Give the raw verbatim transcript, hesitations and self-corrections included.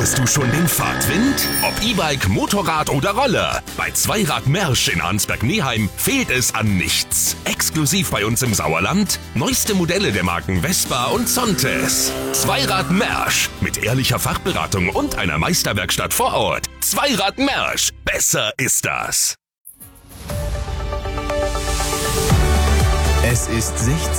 Spürst du schon den Fahrtwind? Ob E-Bike, Motorrad oder Roller. Bei Zweirad Mersch in Arnsberg-Neheim fehlt es an nichts. Exklusiv bei uns im Sauerland. Neueste Modelle der Marken Vespa und Zontes. Zweirad Mersch. Mit ehrlicher Fachberatung und einer Meisterwerkstatt vor Ort. Zweirad Mersch. Besser ist das. Es ist sechzehn